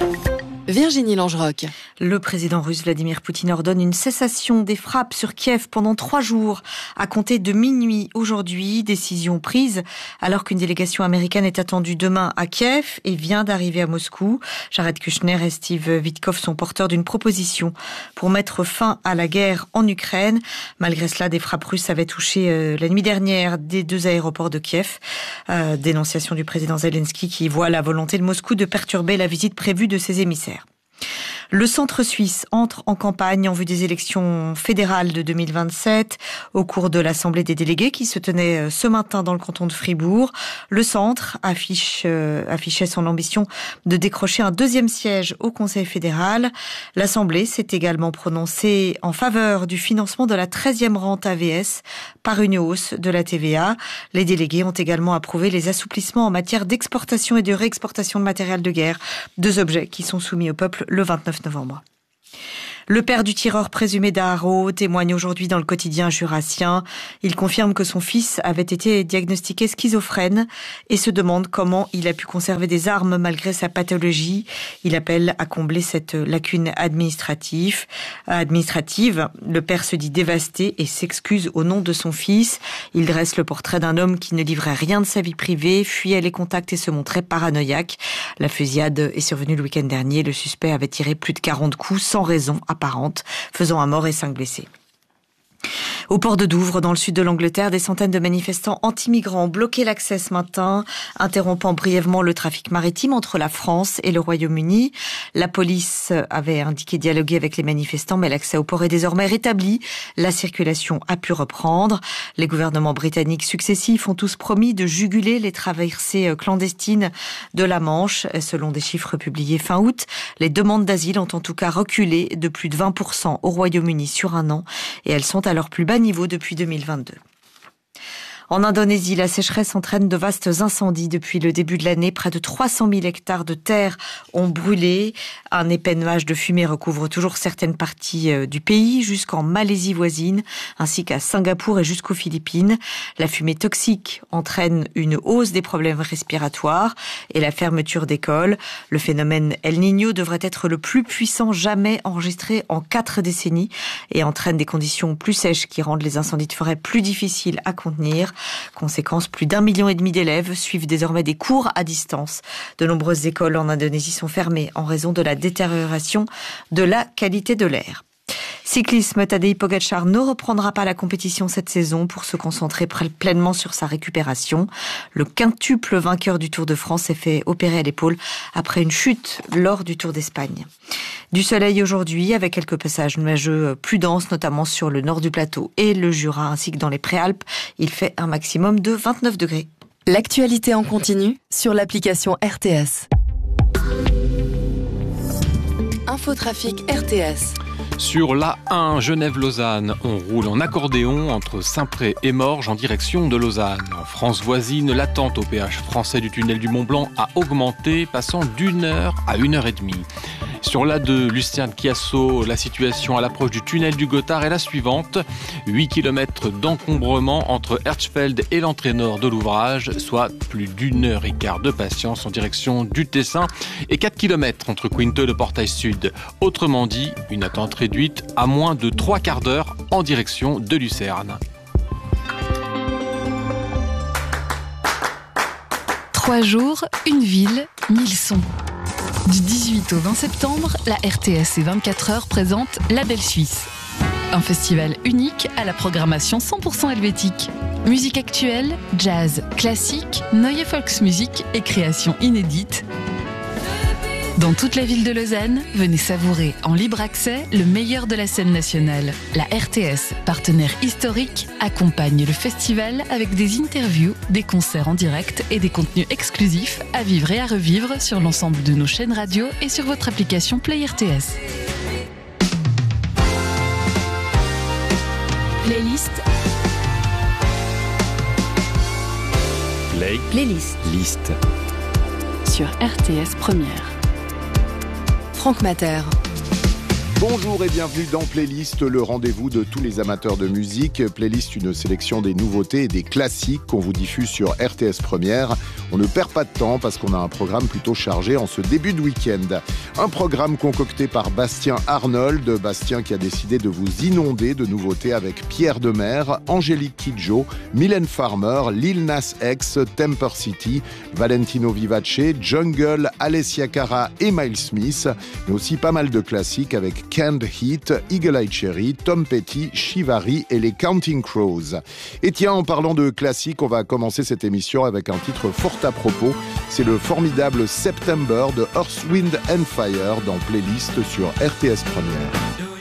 Virginie Langerock. Le président russe Vladimir Poutine ordonne une cessation des frappes sur Kiev pendant 3 jours, à compter de minuit aujourd'hui. Décision prise alors qu'une délégation américaine est attendue demain à Kiev et vient d'arriver à Moscou. Jared Kushner et Steve Witkoff sont porteurs d'une proposition pour mettre fin à la guerre en Ukraine. Malgré cela, des frappes russes avaient touché la nuit dernière des 2 aéroports de Kiev. Dénonciation du président Zelensky qui voit la volonté de Moscou de perturber la visite prévue de ses émissaires. Le centre suisse entre en campagne en vue des élections fédérales de 2027 au cours de l'Assemblée des délégués qui se tenait ce matin dans le canton de Fribourg. Le centre affichait son ambition de décrocher un 2e siège au Conseil fédéral. L'Assemblée s'est également prononcée en faveur du financement de la 13e rente AVS par une hausse de la TVA. Les délégués ont également approuvé les assouplissements en matière d'exportation et de réexportation de matériel de guerre, 2 objets qui sont soumis au peuple le 29 novembre. Le père du tireur présumé d'Aarau témoigne aujourd'hui dans le quotidien jurassien. Il confirme que son fils avait été diagnostiqué schizophrène et se demande comment il a pu conserver des armes malgré sa pathologie. Il appelle à combler cette lacune administrative. Le père se dit dévasté et s'excuse au nom de son fils. Il dresse le portrait d'un homme qui ne livrait rien de sa vie privée, fuyait les contacts et se montrait paranoïaque. La fusillade est survenue le week-end dernier. Le suspect avait tiré plus de 40 coups sans raison apparente, faisant un mort et 5 blessés. Au port de Douvres, dans le sud de l'Angleterre, des centaines de manifestants anti-migrants ont bloqué l'accès ce matin, interrompant brièvement le trafic maritime entre la France et le Royaume-Uni. La police avait indiqué dialoguer avec les manifestants, mais l'accès au port est désormais rétabli. La circulation a pu reprendre. Les gouvernements britanniques successifs ont tous promis de juguler les traversées clandestines de la Manche. Selon des chiffres publiés fin août, les demandes d'asile ont en tout cas reculé de plus de 20% au Royaume-Uni sur un an, et elles sont à leur plus bas niveau depuis 2022. En Indonésie, la sécheresse entraîne de vastes incendies depuis le début de l'année. Près de 300 000 hectares de terre ont brûlé. Un épais nuage de fumée recouvre toujours certaines parties du pays, jusqu'en Malaisie voisine, ainsi qu'à Singapour et jusqu'aux Philippines. La fumée toxique entraîne une hausse des problèmes respiratoires et la fermeture d'écoles. Le phénomène El Niño devrait être le plus puissant jamais enregistré en 4 décennies et entraîne des conditions plus sèches qui rendent les incendies de forêt plus difficiles à contenir. Conséquence, plus d'1,5 million d'élèves suivent désormais des cours à distance. De nombreuses écoles en Indonésie sont fermées en raison de la détérioration de la qualité de l'air. Cyclisme, Tadej Pogačar ne reprendra pas la compétition cette saison pour se concentrer pleinement sur sa récupération. Le quintuple vainqueur du Tour de France s'est fait opérer à l'épaule après une chute lors du Tour d'Espagne. Du soleil aujourd'hui avec quelques passages nuageux plus denses, notamment sur le nord du plateau et le Jura ainsi que dans les Préalpes. Il fait un maximum de 29 degrés. L'actualité en continu sur l'application RTS. Infotrafic RTS. Sur l'A1 Genève-Lausanne, on roule en accordéon entre Saint-Pré et Morges en direction de Lausanne. En France voisine, l'attente au péage français du tunnel du Mont-Blanc a augmenté, passant d'1 heure à 1h30. Sur l'A2 Lucerne-Chiasso, la situation à l'approche du tunnel du Gothard est la suivante. 8 km d'encombrement entre Hirschfeld et l'entrée nord de l'ouvrage, soit plus d'1h15 de patience en direction du Tessin et 4 km entre Quinte et le Portail Sud. Autrement dit, une attente réduite à moins de 3 quarts d'heure en direction de Lucerne. 3 jours, une ville, 1000 sons. Du 18 au 20 septembre, la RTS et 24 heures présente La Belle Suisse. Un festival unique à la programmation 100% helvétique. Musique actuelle, jazz, classique, Neue Volksmusik et créations inédites. Dans toute la ville de Lausanne, venez savourer en libre accès le meilleur de la scène nationale. La RTS, partenaire historique, accompagne le festival avec des interviews, des concerts en direct et des contenus exclusifs à vivre et à revivre sur l'ensemble de nos chaînes radio et sur votre application Play RTS. Playlist. Playlist. Liste. Sur RTS Première. Franck Mater. Bonjour et bienvenue dans Playlist, le rendez-vous de tous les amateurs de musique. Playlist, une sélection des nouveautés et des classiques qu'on vous diffuse sur RTS Première. On ne perd pas de temps parce qu'on a un programme plutôt chargé en ce début de week-end. Un programme concocté par Bastien Arnold. Bastien qui a décidé de vous inonder de nouveautés avec Pierre Demers, Angélique Kidjo, Mylène Farmer, Lil Nas X, Temper City, Valentino Vivace, Jungle, Alessia Cara et Miles Smith. Mais aussi pas mal de classiques avec Canned Heat, Eagle Eye Cherry, Tom Petty, Shivari et les Counting Crows. Et tiens, en parlant de classiques, on va commencer cette émission avec un titre fort à propos. C'est le formidable September de Earth, Wind and Fire dans Playlist sur RTS Première.